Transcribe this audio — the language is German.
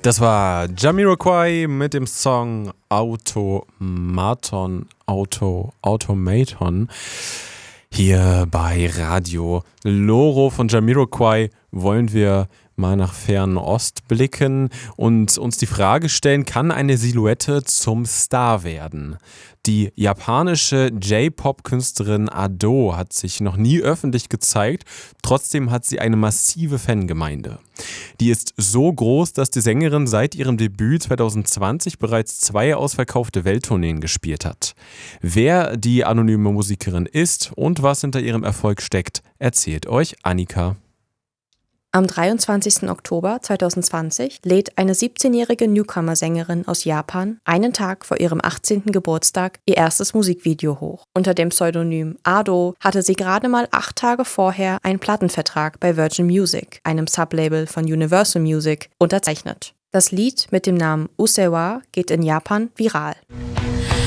Das war Jamiroquai mit dem Song Automaton hier bei Radio Loro. Von Jamiroquai wollen wir mal nach Fernost blicken und uns die Frage stellen, kann eine Silhouette zum Star werden? Die japanische J-Pop-Künstlerin Ado hat sich noch nie öffentlich gezeigt, trotzdem hat sie eine massive Fangemeinde. Die ist so groß, dass die Sängerin seit ihrem Debüt 2020 bereits 2 ausverkaufte Welttourneen gespielt hat. Wer die anonyme Musikerin ist und was hinter ihrem Erfolg steckt, erzählt euch Annika. Am 23. Oktober 2020 lädt eine 17-jährige Newcomer-Sängerin aus Japan einen Tag vor ihrem 18. Geburtstag ihr erstes Musikvideo hoch. Unter dem Pseudonym Ado hatte sie gerade mal 8 Tage vorher einen Plattenvertrag bei Virgin Music, einem Sublabel von Universal Music, unterzeichnet. Das Lied mit dem Namen Usewa geht in Japan viral.